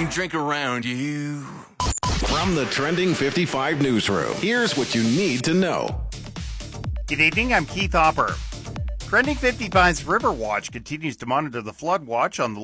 drink around you. From the Trending 55 newsroom, here's what you need to know. Good evening, I'm Keith Hopper. Trending 55's River Watch continues to monitor the flood watch on the